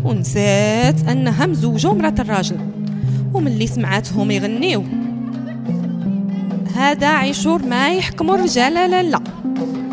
ونسات انها مزوجه ومرات الراجل. وملي سمعاتهم يغنيو هذا عيشور ما يحكموا الرجال لا